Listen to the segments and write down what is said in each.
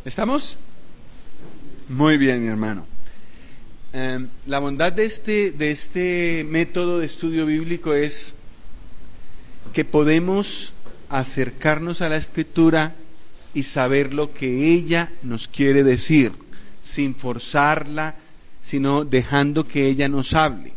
¿Estamos? Muy bien, mi hermano. La bondad de este método de estudio bíblico es que podemos acercarnos a la Escritura y saber lo que ella nos quiere decir, sin forzarla, sino dejando que ella nos hable.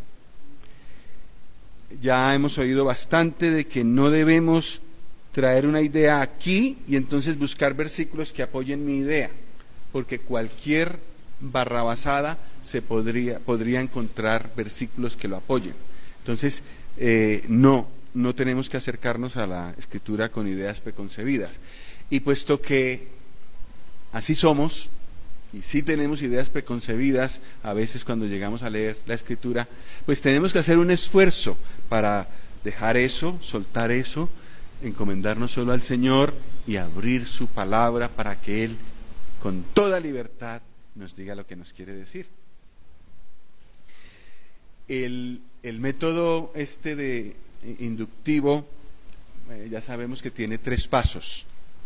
Ya hemos oído bastante de que no debemos traer una idea aquí y entonces buscar versículos que apoyen mi idea, porque cualquier barrabasada se podría encontrar versículos que lo apoyen. Entonces, no tenemos que acercarnos a la Escritura con ideas preconcebidas. Y puesto que así somos, y sí tenemos ideas preconcebidas a veces cuando llegamos a leer la Escritura, pues tenemos que hacer un esfuerzo para dejar eso, soltar eso, encomendarnos solo al Señor y abrir su palabra para que Él, con toda libertad, nos diga lo que nos quiere decir. El método de inductivo, ya sabemos que tiene 3 pasos.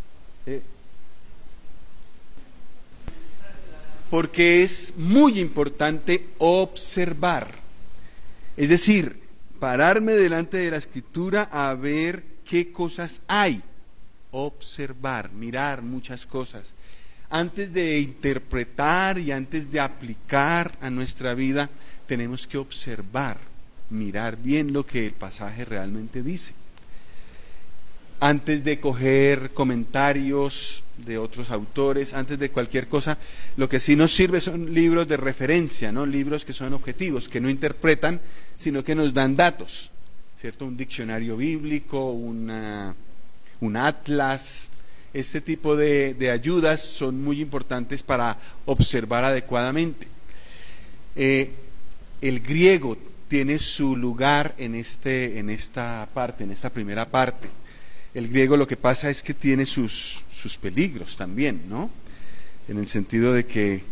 Porque es muy importante observar, es decir, pararme delante de la Escritura a ver qué cosas hay, observar, mirar muchas cosas. Antes de interpretar y antes de aplicar a nuestra vida, tenemos que observar, mirar bien lo que el pasaje realmente dice. Antes de coger comentarios de otros autores, antes de cualquier cosa, lo que sí nos sirve son libros de referencia, ¿no? Libros que son objetivos, que no interpretan, sino que nos dan datos, ¿cierto? Un diccionario bíblico, un atlas. Este tipo de ayudas son muy importantes para observar adecuadamente. El griego tiene su lugar en esta primera parte. El griego lo que pasa es que tiene sus peligros también, ¿no? En el sentido de que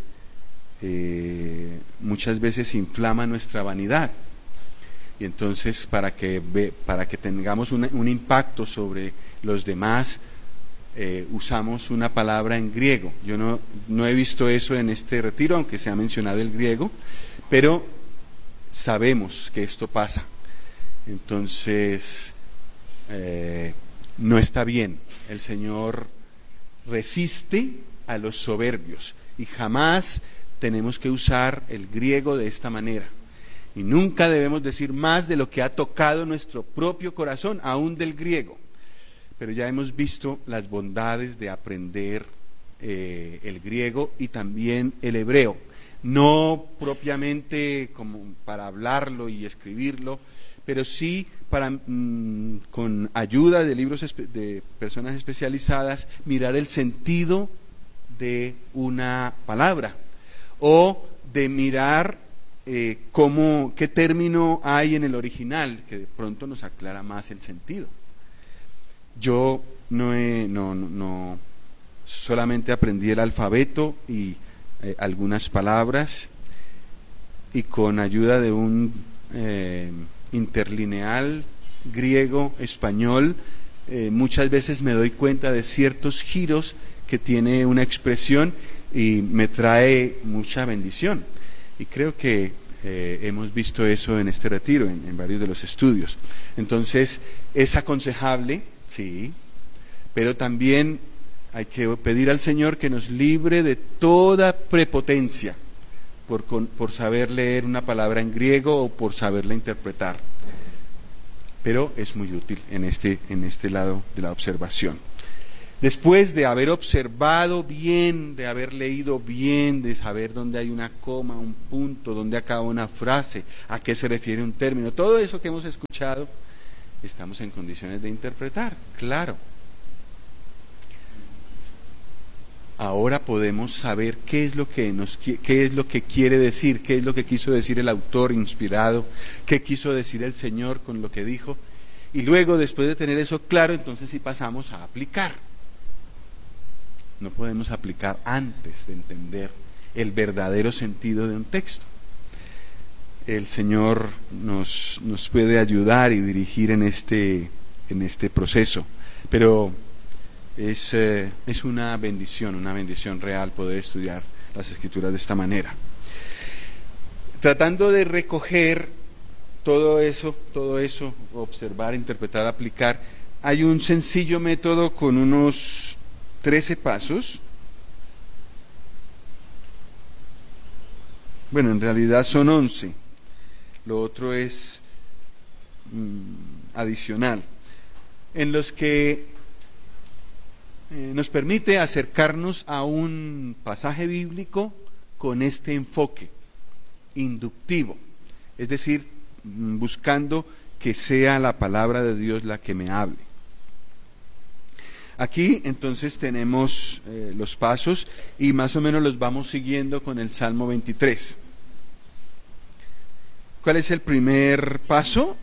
muchas veces inflama nuestra vanidad. Y entonces para que tengamos un impacto sobre los demás, usamos una palabra en griego. Yo no he visto eso en este retiro, aunque se ha mencionado el griego, pero sabemos que esto pasa. Entonces, no está bien. El Señor resiste a los soberbios y jamás tenemos que usar el griego de esta manera. Y nunca debemos decir más de lo que ha tocado nuestro propio corazón, aún del griego. Pero ya hemos visto las bondades de aprender el griego y también el hebreo. No propiamente como para hablarlo y escribirlo, pero sí con ayuda de libros de personas especializadas, mirar el sentido de una palabra o de mirar qué término hay en el original, que de pronto nos aclara más el sentido. Yo no solamente aprendí el alfabeto y algunas palabras, y con ayuda de un interlineal griego-español, muchas veces me doy cuenta de ciertos giros que tiene una expresión y me trae mucha bendición. Y creo que hemos visto eso en este retiro, en varios de los estudios. Entonces, es aconsejable, sí, pero también hay que pedir al Señor que nos libre de toda prepotencia por saber leer una palabra en griego o por saberla interpretar. Pero es muy útil en este lado de la observación. Después de haber observado bien, de haber leído bien, de saber dónde hay una coma, un punto, dónde acaba una frase, a qué se refiere un término, todo eso que hemos escuchado, estamos en condiciones de interpretar, claro. Ahora podemos saber qué es lo que quiere decir, qué es lo que quiso decir el autor inspirado, qué quiso decir el Señor con lo que dijo, y luego, después de tener eso claro, entonces sí pasamos a aplicar. No podemos aplicar antes de entender el verdadero sentido de un texto. El Señor nos puede ayudar y dirigir en este proceso, pero Es una bendición real poder estudiar las Escrituras de esta manera. Tratando de recoger todo eso, observar, interpretar, aplicar, hay un sencillo método con unos 13 pasos. Bueno, en realidad son 11. Lo otro es adicional, en los que nos permite acercarnos a un pasaje bíblico con este enfoque inductivo, es decir, buscando que sea la palabra de Dios la que me hable. Aquí entonces tenemos los pasos y más o menos los vamos siguiendo con el Salmo 23. ¿Cuál es el primer paso?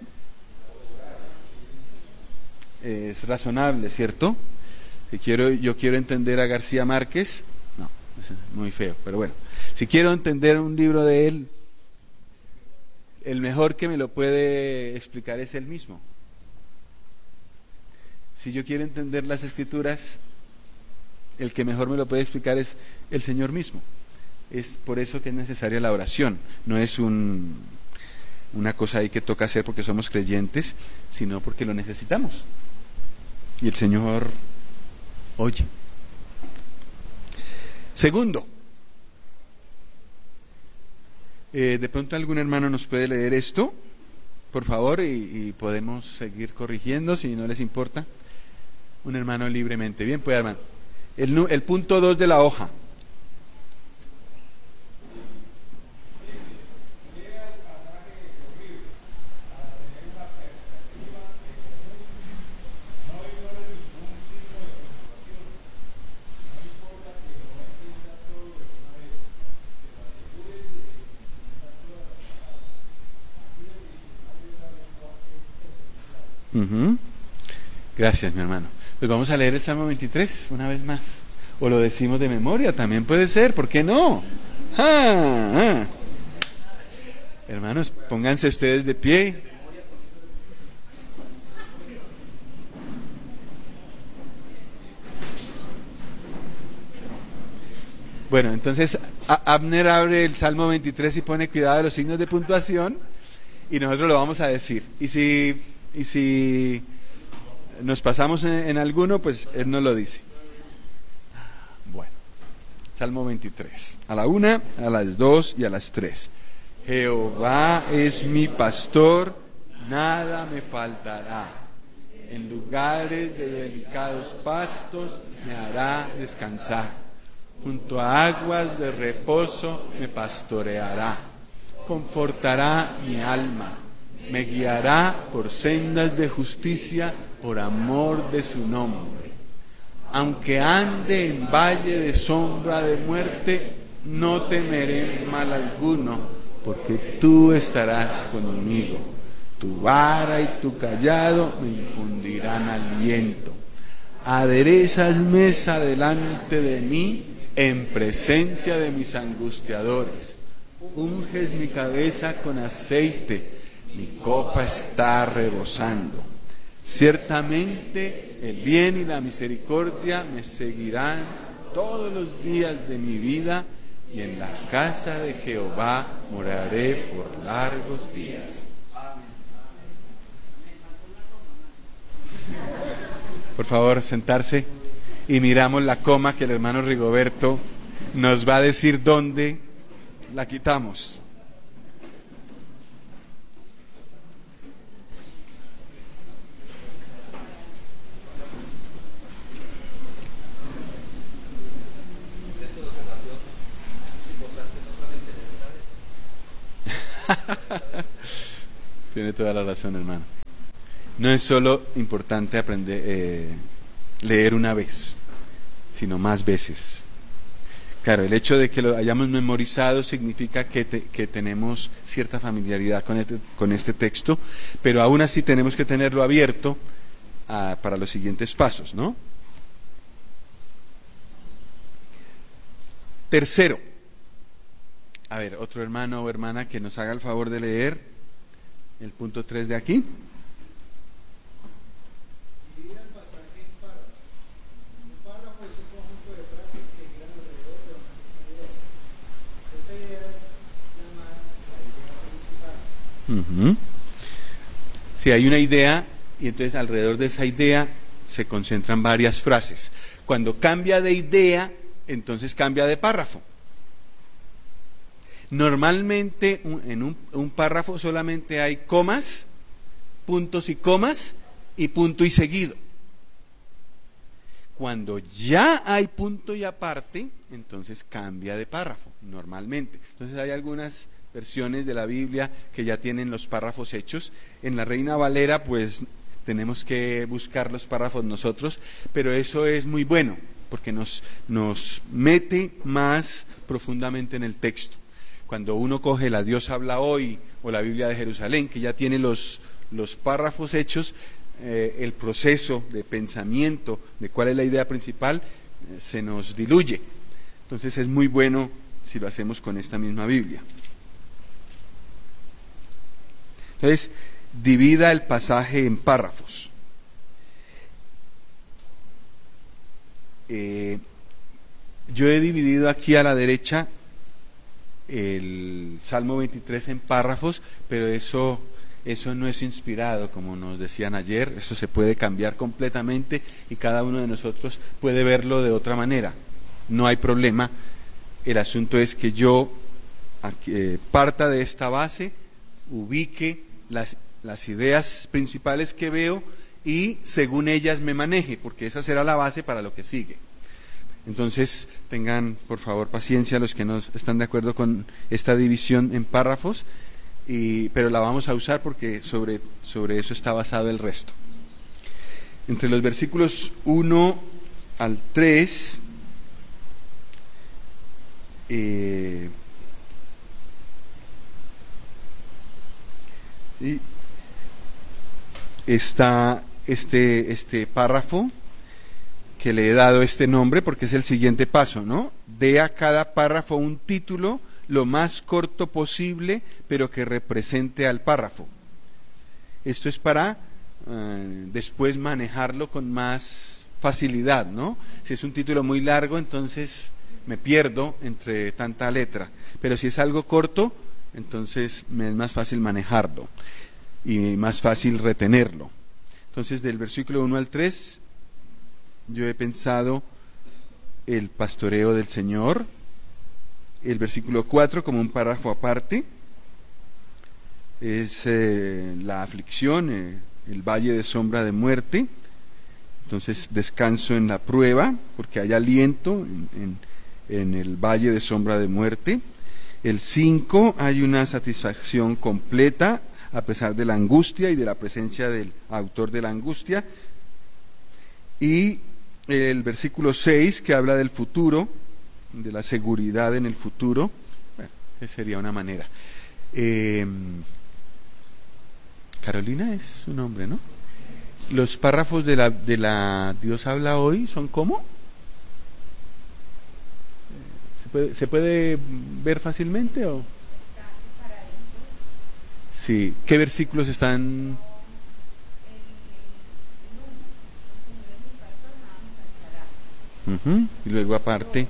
Es razonable, ¿cierto? Yo quiero entender a García Márquez, no, es muy feo, pero bueno, si quiero entender un libro de él, el mejor que me lo puede explicar es él mismo. Si yo quiero entender las Escrituras, el que mejor me lo puede explicar es el Señor mismo. Es por eso que es necesaria la oración, no es una cosa ahí que toca hacer porque somos creyentes, sino porque lo necesitamos. Y el Señor oye. Segundo, de pronto algún hermano nos puede leer esto, por favor, y podemos seguir corrigiendo si no les importa. Un hermano libremente. Bien, pues hermano. El punto 2 de la hoja. Gracias, mi hermano. Pues vamos a leer el Salmo 23 una vez más. O lo decimos de memoria, también puede ser, ¿por qué no? Hermanos, pónganse ustedes de pie. Bueno, entonces Abner abre el Salmo 23 y pone cuidado de los signos de puntuación y nosotros lo vamos a decir. Y si nos pasamos en alguno, pues él nos lo dice. Bueno, Salmo 23. A la 1, a las 2 y a las 3. Jehová es mi pastor, nada me faltará. En lugares de delicados pastos me hará descansar. Junto a aguas de reposo me pastoreará. Confortará mi alma. Me guiará por sendas de justicia por amor de su nombre. Aunque ande en valle de sombra de muerte, no temeré mal alguno, porque tú estarás conmigo. Tu vara y tu cayado me infundirán aliento. Aderezas mesa delante de mí en presencia de mis angustiadores. Unges mi cabeza con aceite, mi copa está rebosando. Ciertamente el bien y la misericordia me seguirán todos los días de mi vida, y en la casa de Jehová moraré por largos días. Por favor, sentarse y miramos la coma que el hermano Rigoberto nos va a decir dónde la quitamos. Tiene toda la razón, hermano. No es solo importante aprender leer una vez, sino más veces. Claro, el hecho de que lo hayamos memorizado significa que tenemos cierta familiaridad con este texto, pero aún así tenemos que tenerlo abierto para los siguientes pasos, ¿no? Tercero, a ver, otro hermano o hermana que nos haga el favor de leer el punto 3 de aquí. Ujú. Si hay una idea, y entonces alrededor de esa idea se concentran varias frases. Cuando cambia de idea, entonces cambia de párrafo. Normalmente en un párrafo solamente hay comas, puntos y comas, y punto y seguido. Cuando ya hay punto y aparte, entonces cambia de párrafo, normalmente. Entonces hay algunas versiones de la Biblia que ya tienen los párrafos hechos. En la Reina Valera, pues tenemos que buscar los párrafos nosotros, pero eso es muy bueno, porque nos mete más profundamente en el texto. Cuando uno coge la Dios habla hoy o la Biblia de Jerusalén, que ya tiene los párrafos hechos, el proceso de pensamiento de cuál es la idea principal se nos diluye. Entonces es muy bueno si lo hacemos con esta misma Biblia. Entonces, divida el pasaje en párrafos. Yo he dividido aquí a la derecha el Salmo 23 en párrafos, pero eso no es inspirado, como nos decían ayer. Eso se puede cambiar completamente y cada uno de nosotros puede verlo de otra manera. No hay problema. El asunto es que yo parta de esta base, ubique las ideas principales que veo y según ellas me maneje, porque esa será la base para lo que sigue. Entonces tengan por favor paciencia los que no están de acuerdo con esta división en párrafos, pero la vamos a usar porque sobre eso está basado el resto. Entre los versículos 1 al 3 está este párrafo que le he dado este nombre porque es el siguiente paso, ¿no? Dé a cada párrafo un título lo más corto posible, pero que represente al párrafo. Esto es para después manejarlo con más facilidad, ¿no? Si es un título muy largo, entonces me pierdo entre tanta letra, pero si es algo corto, entonces me es más fácil manejarlo y más fácil retenerlo. Entonces, del versículo 1 al 3, yo he pensado el pastoreo del Señor. El versículo 4 como un párrafo aparte es la aflicción, el valle de sombra de muerte. Entonces descanso en la prueba porque hay aliento en el valle de sombra de muerte. El 5 hay una satisfacción completa a pesar de la angustia y de la presencia del autor de la angustia. Y el versículo 6 que habla del futuro, de la seguridad en el futuro. Bueno, esa sería una manera. Carolina es su nombre, ¿no? Los párrafos de la Dios habla hoy son ¿cómo? ¿Se puede ver fácilmente o? Sí. ¿Qué versículos están? Y luego aparte.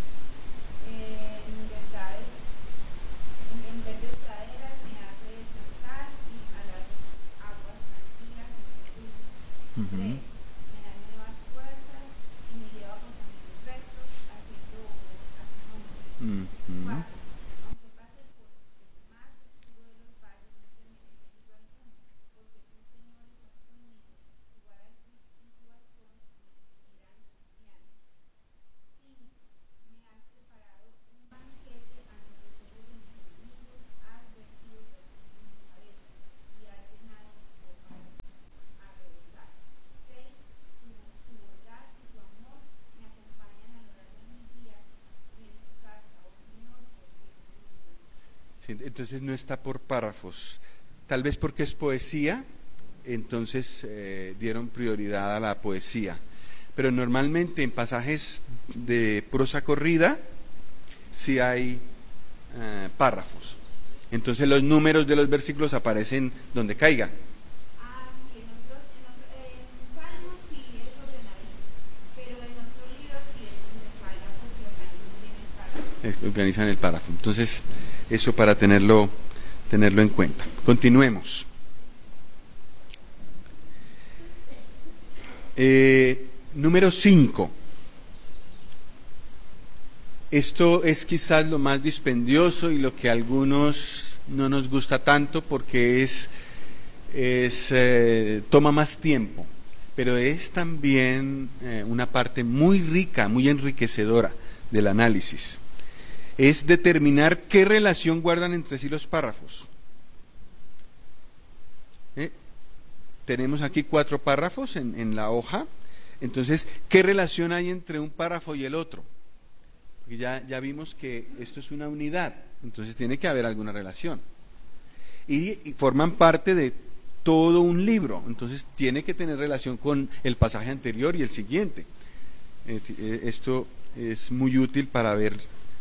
Entonces no está por párrafos, tal vez porque es poesía, entonces dieron prioridad a la poesía, pero normalmente en pasajes de prosa corrida sí hay párrafos, entonces los números de los versículos aparecen donde caigan. Sí, en Salmos sí es ordenadito, pero en otros libros sí es donde falla porque organizan bien el párrafo. Organizan el párrafo, entonces eso para tenerlo tenerlo en cuenta. Continuemos. Número 5. Esto es quizás lo más dispendioso y lo que a algunos no nos gusta tanto porque toma más tiempo, pero es también una parte muy rica, muy enriquecedora del análisis. Es determinar qué relación guardan entre sí los párrafos. Tenemos aquí 4 párrafos en la hoja. Entonces, ¿qué relación hay entre un párrafo y el otro? Porque ya vimos que esto es una unidad, entonces tiene que haber alguna relación. Y forman parte de todo un libro, entonces tiene que tener relación con el pasaje anterior y el siguiente. Esto es muy útil para ver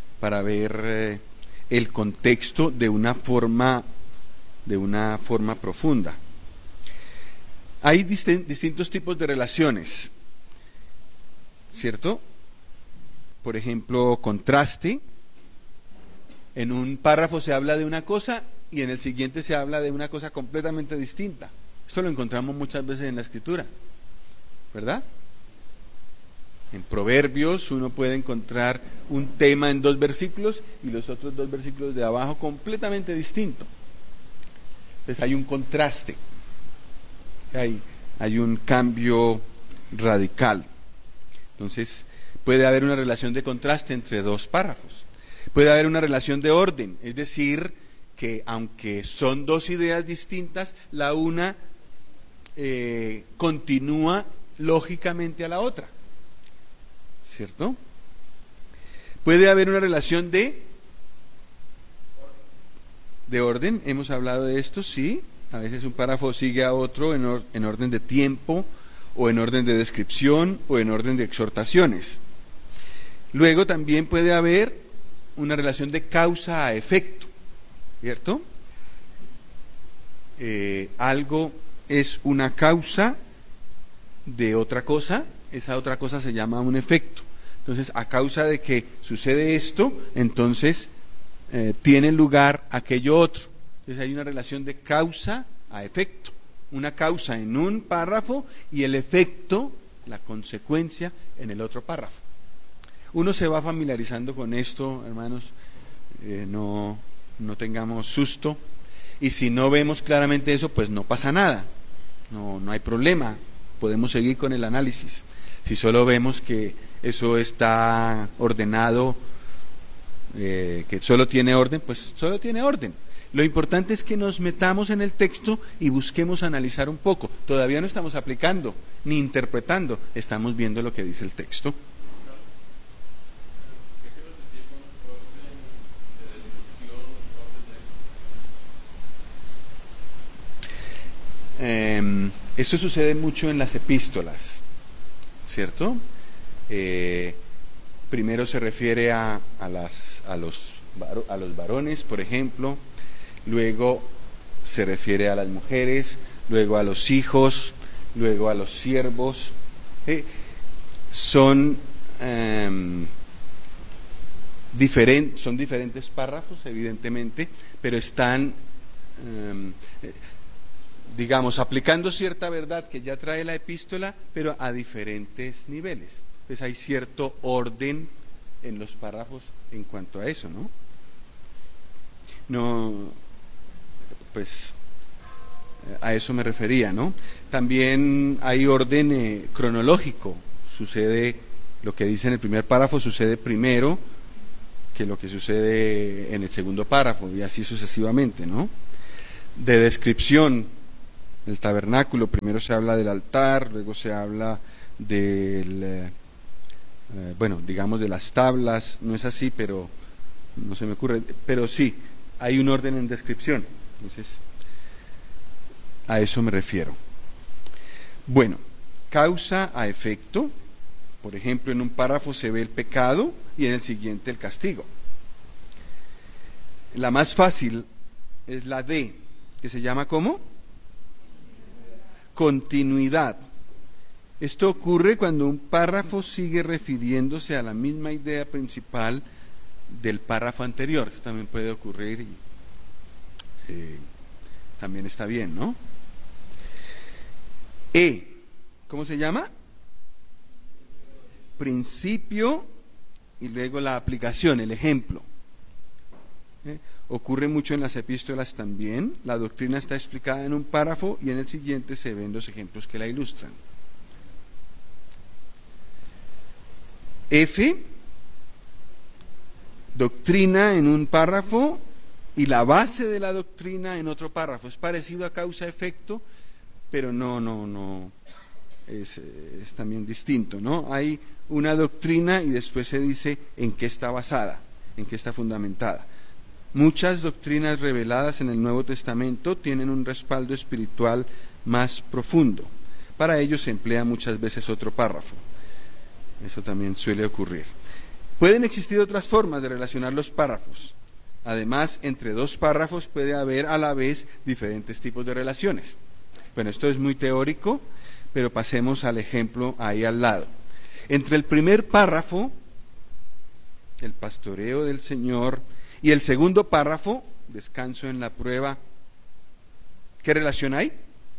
el contexto de una forma profunda. Hay distintos tipos de relaciones, ¿cierto? Por ejemplo, contraste. En un párrafo se habla de una cosa y en el siguiente se habla de una cosa completamente distinta. Esto lo encontramos muchas veces en la Escritura, ¿verdad? En Proverbios uno puede encontrar un tema en 2 versículos y los otros 2 versículos de abajo completamente distinto. Entonces hay un contraste. Hay un cambio radical. Entonces, puede haber una relación de contraste entre 2 párrafos. Puede haber una relación de orden, es decir, que aunque son 2 ideas distintas, la una continúa lógicamente a la otra. ¿Cierto? Puede haber una relación de orden, hemos hablado de esto, sí. A veces un párrafo sigue a otro en orden de tiempo, o en orden de descripción, o en orden de exhortaciones. Luego también puede haber una relación de causa a efecto, ¿cierto? Algo es una causa de otra cosa, esa otra cosa se llama un efecto. Entonces, a causa de que sucede esto, entonces tiene lugar aquello otro. Entonces hay una relación de causa a efecto, una causa en un párrafo y el efecto, la consecuencia, en el otro párrafo. Uno se va familiarizando con esto, hermanos, no tengamos susto, y si no vemos claramente eso, pues no pasa nada, no hay problema, podemos seguir con el análisis. Si solo vemos que eso está ordenado, que solo tiene orden, pues solo tiene orden. Lo importante es que nos metamos en el texto y busquemos analizar un poco. Todavía no estamos aplicando ni interpretando, estamos viendo lo que dice el texto. Esto sucede mucho en las epístolas, ¿cierto? Primero se refiere a los varones, por ejemplo. Luego se refiere a las mujeres, luego a los hijos, luego a los siervos. Son diferentes párrafos, evidentemente, pero están, digamos, aplicando cierta verdad que ya trae la epístola, pero a diferentes niveles. Entonces hay cierto orden en los párrafos en cuanto a eso, ¿no? Pues a eso me refería, ¿no? También hay orden cronológico. Sucede, lo que dice en el primer párrafo sucede primero que lo que sucede en el segundo párrafo, y así sucesivamente, ¿no? De descripción, el tabernáculo, primero se habla del altar, luego se habla del, digamos de las tablas, no es así, pero no se me ocurre, pero sí, hay un orden en descripción. Entonces, a eso me refiero. Bueno, causa a efecto. Por ejemplo, en un párrafo se ve el pecado y en el siguiente el castigo. La más fácil es la D, que se llama ¿cómo? Continuidad. Esto ocurre cuando un párrafo sigue refiriéndose a la misma idea principal del párrafo anterior. Esto también puede ocurrir también está bien, ¿no? ¿Cómo se llama? Principio y luego la aplicación, el ejemplo. Ocurre mucho en las epístolas también. La doctrina está explicada en un párrafo y en el siguiente se ven los ejemplos que la ilustran. Doctrina en un párrafo y la base de la doctrina en otro párrafo. Es parecido a causa-efecto, pero no. Es también distinto, ¿no? Hay una doctrina y después se dice en qué está basada, en qué está fundamentada. Muchas doctrinas reveladas en el Nuevo Testamento tienen un respaldo espiritual más profundo. Para ello se emplea muchas veces otro párrafo. Eso también suele ocurrir. Pueden existir otras formas de relacionar los párrafos. Además, entre dos párrafos puede haber a la vez diferentes tipos de relaciones. Bueno, esto es muy teórico, pero pasemos al ejemplo ahí al lado. Entre el primer párrafo, el pastoreo del Señor, y el segundo párrafo, descanso en la prueba, ¿qué relación hay?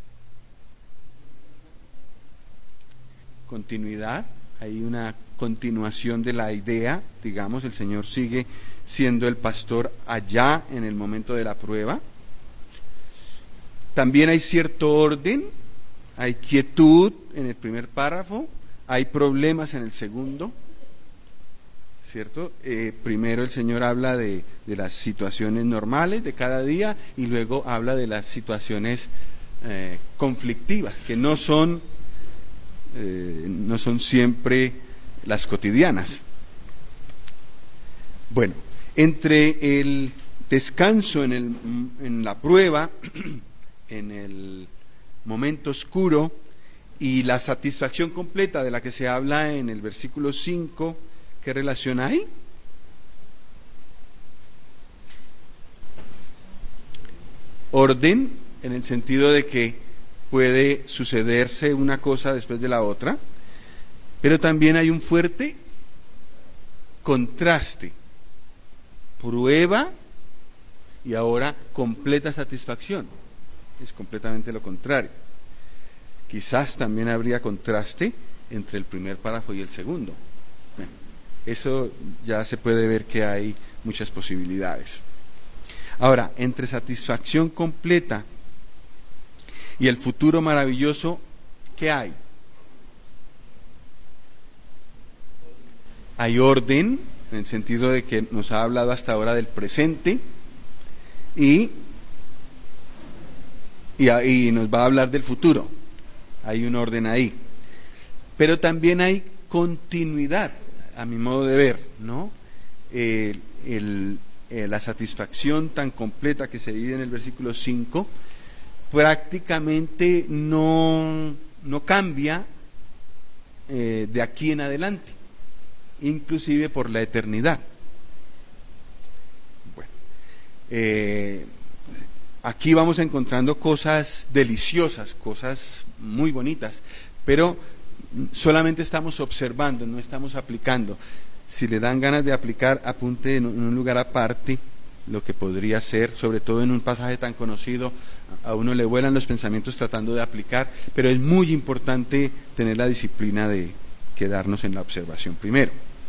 Continuidad, hay una continuación de la idea, digamos, el Señor sigue siendo el pastor allá en el momento de la prueba. También hay cierto orden, hay quietud en el primer párrafo, hay problemas en el segundo, ¿cierto? Primero el Señor habla de las situaciones normales de cada día y luego habla de las situaciones conflictivas, que no son siempre las cotidianas. Bueno, entre el descanso en la prueba, en el momento oscuro, y la satisfacción completa de la que se habla en el versículo 5, ¿qué relación hay? Orden, en el sentido de que puede sucederse una cosa después de la otra, pero también hay un fuerte contraste. Prueba y ahora completa satisfacción. Es completamente lo contrario. Quizás también habría contraste entre el primer párrafo y el segundo. Bueno, eso ya se puede ver que hay muchas posibilidades. Ahora, entre satisfacción completa y el futuro maravilloso, ¿qué hay? Hay orden, en el sentido de que nos ha hablado hasta ahora del presente y nos va a hablar del futuro. Hay un orden ahí. Pero también hay continuidad, a mi modo de ver, ¿no? La satisfacción tan completa que se vive en el versículo 5 prácticamente no cambia de aquí en adelante, inclusive por la eternidad. Bueno, aquí vamos encontrando cosas deliciosas, cosas muy bonitas, pero solamente estamos observando, no estamos aplicando. Si le dan ganas de aplicar, apunte en un lugar aparte lo que podría ser, sobre todo en un pasaje tan conocido, a uno le vuelan los pensamientos tratando de aplicar, pero es muy importante tener la disciplina de quedarnos en la observación primero.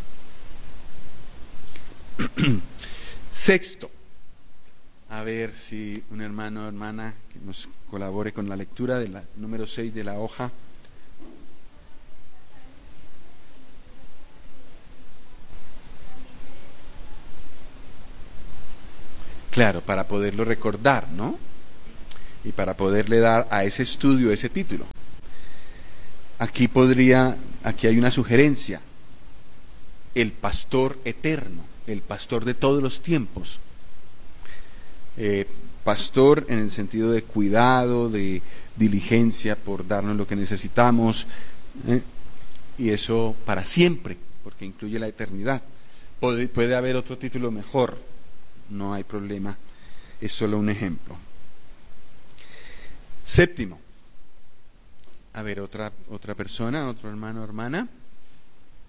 Sexto, a ver si un hermano o hermana que nos colabore con la lectura de la número 6 de la hoja. Claro, para poderlo recordar, ¿no? Y para poderle dar a ese estudio ese título. Aquí hay una sugerencia: el pastor eterno, el pastor de todos los tiempos. Pastor en el sentido de cuidado, de diligencia por darnos lo que necesitamos, y eso para siempre, porque incluye la eternidad. Puede haber otro título mejor, no hay problema, es solo un ejemplo. Séptimo, a ver, otra persona, otro hermano o hermana.